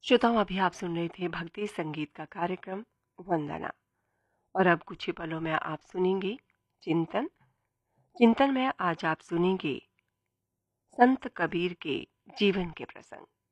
श्रोताओं, अभी आप सुन रहे थे भक्ति संगीत का कार्यक्रम वंदना। और अब कुछ ही पलों में आप सुनेंगे चिंतन। चिंतन में आज आप सुनेंगे संत कबीर के जीवन के प्रसंग।